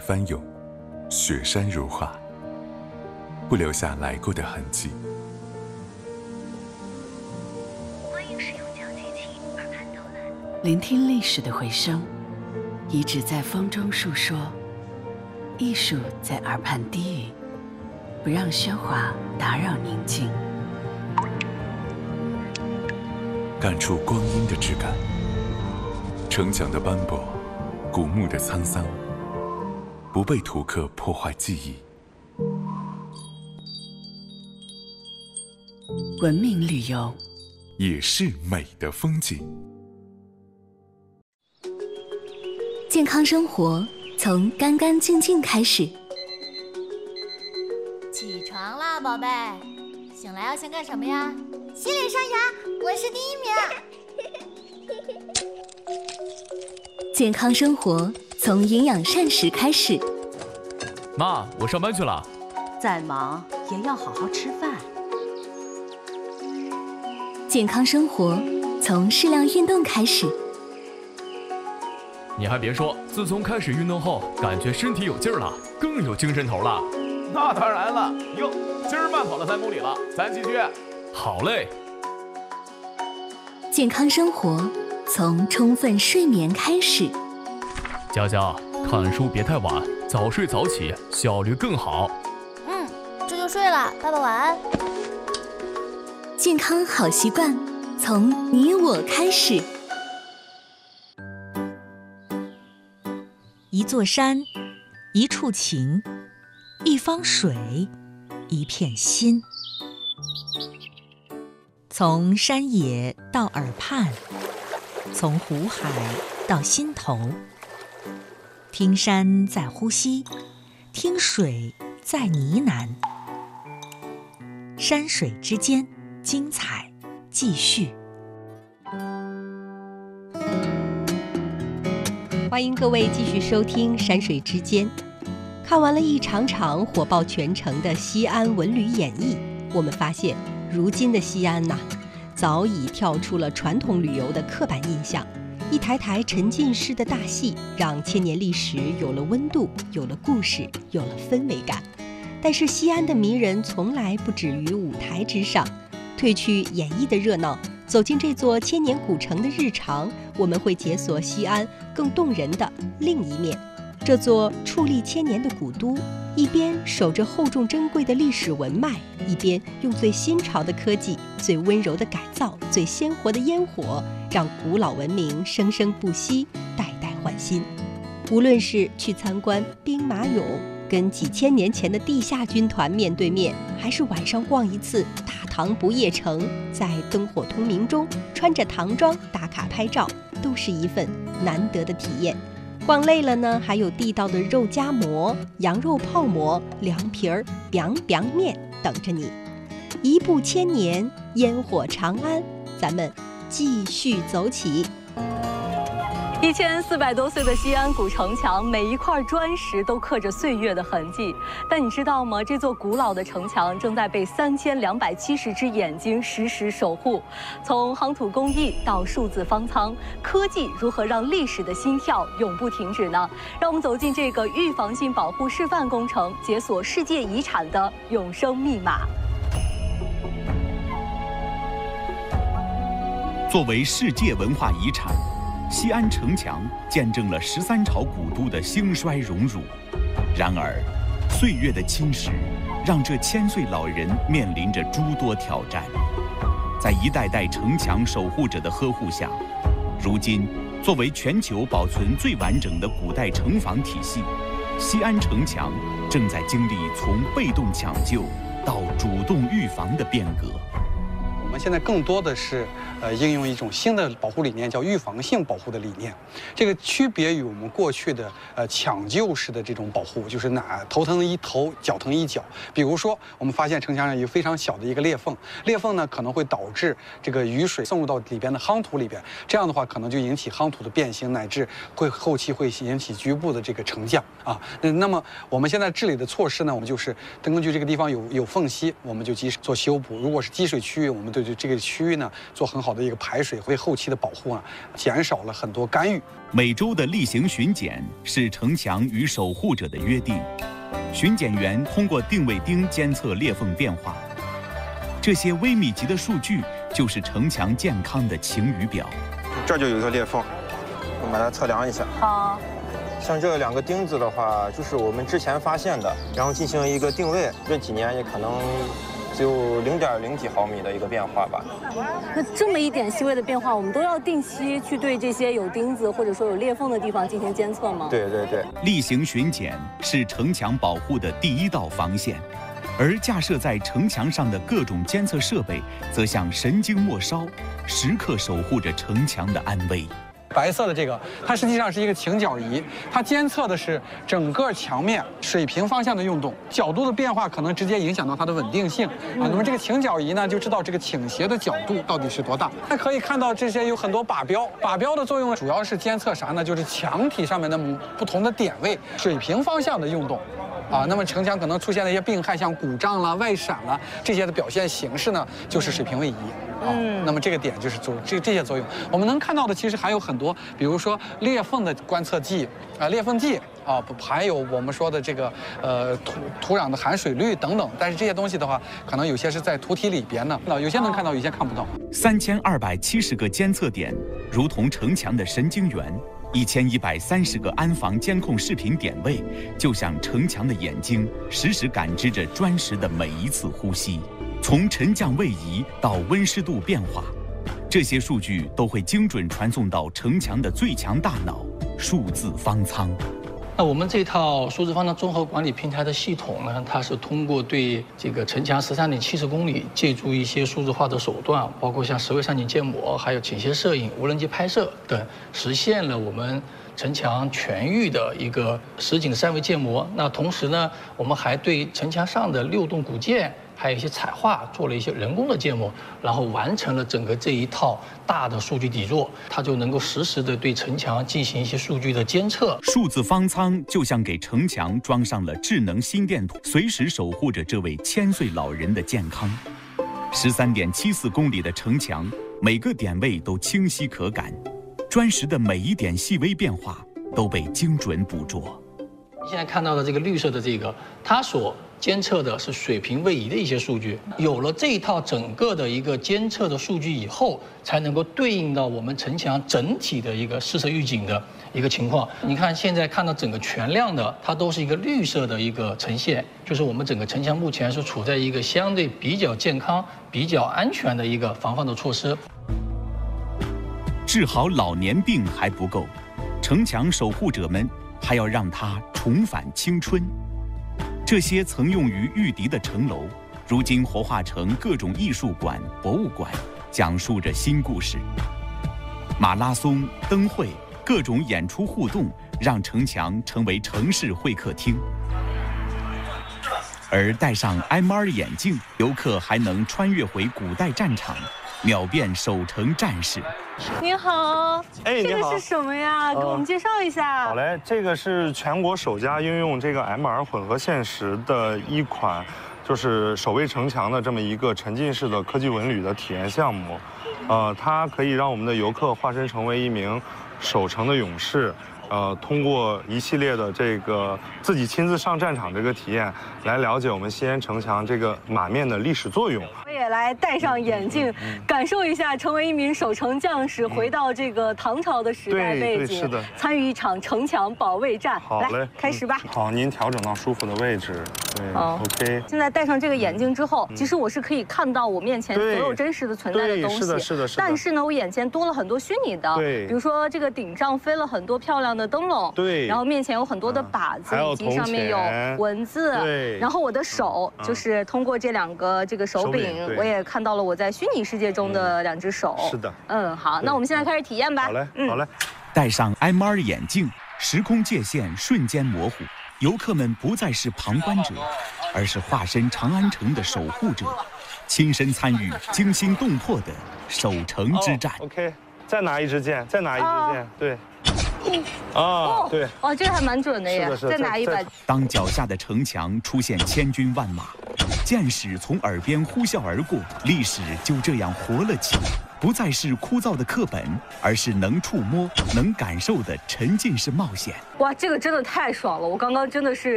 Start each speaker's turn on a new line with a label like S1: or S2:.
S1: 翻涌，雪山如画，不留下来过的痕迹。
S2: 欢迎使用讲解器耳畔导览，
S3: 聆听历史的回声，遗址在风中述说，艺术在耳畔低语，不让喧哗打扰宁静。
S1: 感触光阴的质感，城墙的斑驳，古墓的沧桑，不被图刻破坏记忆。
S3: 文明旅游
S1: 也是美的风景。
S4: 健康生活从干干净净开始。
S5: 起床啦，宝贝！醒来要先干什么呀？
S6: 洗脸刷牙，我是第1名。
S4: 健康生活从营养膳食开始。
S7: 妈，我上班去了。
S3: 再忙也要好好吃饭。
S4: 健康生活从适量运动开始。
S7: 你还别说，自从开始运动后，感觉身体有劲儿了，更有精神头了。
S8: 那当然了，哟，今儿慢跑了3公里了，咱继续。
S7: 好嘞。
S4: 健康生活从充分睡眠开始。
S7: 佳佳，看书别太晚，早睡早起，效率更好。
S5: 这就睡了，爸爸晚安。
S4: 健康好习惯从你我开始。
S9: 一座山，一处情，一方水，一片心。从山野到耳畔，从湖海到心头。听山在呼吸，听水在呢喃。山水之间，精彩继续。
S10: 欢迎各位继续收听《山水之间》。看完了一场场火爆全城的西安文旅演绎，我们发现，如今的西安早已跳出了传统旅游的刻板印象。一台台沉浸式的大戏，让千年历史有了温度，有了故事，有了氛围感。但是西安的迷人从来不止于舞台之上，褪去演绎的热闹，走进这座千年古城的日常，我们会解锁西安更动人的另一面。这座矗立千年的古都，一边守着厚重珍贵的历史文脉，一边用最新潮的科技、最温柔的改造、最鲜活的烟火，让古老文明生生不息，代代换新。无论是去参观兵马俑，跟几千年前的地下军团面对面，还是晚上逛一次大唐不夜城，在灯火通明中穿着唐装打卡拍照，都是一份难得的体验。逛累了呢，还有地道的肉夹馍、羊肉泡馍、凉皮儿、biang biang面等着你。一步千年，烟火长安，咱们继续走起。
S11: 1400多岁的西安古城墙，每一块砖石都刻着岁月的痕迹。但你知道吗？这座古老的城墙正在被3270只眼睛时时守护。从夯土工艺到数字方舱，科技如何让历史的心跳永不停止呢？让我们走进这个预防性保护示范工程，解锁世界遗产的永生密码。
S12: 作为世界文化遗产，西安城墙见证了13朝古都的兴衰荣辱。然而，岁月的侵蚀让这千岁老人面临着诸多挑战。在一代代城墙守护者的呵护下，如今作为全球保存最完整的古代城防体系，西安城墙正在经历从被动抢救到主动预防的变革。
S13: 我们现在更多的是应用一种新的保护理念，叫预防性保护的理念。这个区别于我们过去的抢救式的这种保护，就是头疼一头，脚疼一脚。比如说，我们发现城墙上有非常小的一个裂缝，裂缝呢可能会导致这个雨水渗入到里边的夯土里边，这样的话可能就引起夯土的变形，乃至后期会引起局部的这个沉降啊。那么我们现在治理的措施呢，我们就是根据这个地方有缝隙，我们就及时做修补；如果是积水区域，我们对这个区域呢做很好的一个排水，为后期的保护啊减少了很多干预。
S12: 每周的例行巡检是城墙与守护者的约定，巡检员通过定位钉监测裂缝变化，这些微米级的数据就是城墙健康的晴雨表。
S14: 这就有一个裂缝，我们把它测量一下。
S11: 好。
S14: 像这2个钉子的话，就是我们之前发现的，然后进行一个定位，这几年也可能只有0.0几毫米的一个变化吧。
S11: 那这么一点细微的变化，我们都要定期去对这些有钉子或者说有裂缝的地方进行监测吗？
S14: 对对对。
S12: 例行巡检是城墙保护的第一道防线，而架设在城墙上的各种监测设备，则像神经末梢，时刻守护着城墙的安危。
S13: 白色的这个，它实际上是一个倾角仪，它监测的是整个墙面水平方向的运动，角度的变化可能直接影响到它的稳定性啊。那么这个倾角仪呢，就知道这个倾斜的角度到底是多大。还可以看到这些有很多靶标，靶标的作用主要是监测啥呢？就是墙体上面的不同的点位水平方向的运动。啊，那么城墙可能出现了一些病害，像鼓胀啦、外闪啦这些的表现形式呢，就是水平位移。那么这个点就是这些作用。我们能看到的其实还有很多，比如说裂缝的观测计裂缝计啊，还有我们说的这个土壤的含水率等等。但是这些东西的话，可能有些是在土体里边的，有些能看到，有些看不到。
S12: 3270个监测点，如同城墙的神经元。1130个安防监控视频点位，就像城墙的眼睛，实时感知着砖石的每一次呼吸。从沉降位移到温湿度变化，这些数据都会精准传送到城墙的最强大脑——数字方舱。
S15: 那我们这套数字方舱综合管理平台的系统呢，它是通过对这个城墙13.70公里，借助一些数字化的手段，包括像10位上景建模，还有倾斜摄影、无人机拍摄等，实现了我们城墙全域的一个实景3维建模。那同时呢，我们还对城墙上的6栋古建，还有一些彩画做了一些人工的建模，然后完成了整个这一套大的数据底座，它就能够实时的对城墙进行一些数据的监测。
S12: 数字方舱就像给城墙装上了智能心电图，随时守护着这位1000岁老人的健康。13.74公里的城墙，每个点位都清晰可感，砖石的每一点细微变化都被精准捕捉。
S15: 你现在看到的这个绿色的这个，它所监测的是水平位移的一些数据。有了这一套整个的一个监测的数据以后，才能够对应到我们城墙整体的一个试测预警的一个情况。你看现在看到整个全量的，它都是一个绿色的一个呈现，就是我们整个城墙目前是处在一个相对比较健康、比较安全的一个防范的措施。
S12: 治好老年病还不够，城墙守护者们还要让它重返青春。这些曾用于御敌的城楼，如今活化成各种艺术馆、博物馆，讲述着新故事。马拉松、灯会、各种演出互动，让城墙成为城市会客厅。而戴上 MR 眼镜，游客还能穿越回古代战场，秒变守城战士。
S11: 你好，
S16: 哎，
S11: 这个是什么呀？给我们介绍一下。
S16: 好嘞，这个是全国首家运用这个 MR 混合现实的一款，就是守卫城墙的这么一个沉浸式的科技文旅的体验项目。它可以让我们的游客化身成为一名守城的勇士。通过一系列的这个自己亲自上战场这个体验，来了解我们西安城墙这个马面的历史作用。
S11: 我也来戴上眼镜，感受一下成为一名守城将士，回到这个唐朝的时代背景，
S16: 是的，
S11: 参与一场城墙保卫战。
S16: 好嘞，
S11: 来开始吧。
S16: 好，您调整到舒服的位置。对 ，OK。
S11: 现在戴上这个眼镜之后，其实我是可以看到我面前所有真实的存在的东西。
S16: 是的，是的，是的。
S11: 但是呢，我眼前多了很多虚拟的，
S16: 对，
S11: 比如说这个顶上飞了很多漂亮的灯笼，
S16: 对，
S11: 然后面前有很多的靶子，以及上面有文字，
S16: 对，
S11: 然后我的手就是通过这2个这个手柄，我也看到了我在虚拟世界中的2只手。
S16: 是的，
S11: 好，那我们现在开始体验吧。
S16: 好嘞，好嘞。
S12: 戴上 MR 眼镜，时空界限瞬间模糊，游客们不再是旁观者，而是化身长安城的守护者，亲身参与惊心动魄的守城之战。
S16: OK， 再拿一支箭，再拿一支箭，对。对，
S11: 这个还蛮准的耶。
S16: 是的，
S11: 再拿一把。
S12: 当脚下的城墙出现千军万马， 箭矢从耳边呼啸而过，历史就这样活了起来，不再是枯燥的课本，而是能触摸、能感受的沉浸式冒险。
S11: 哇，这个真的太爽了！我刚刚真的是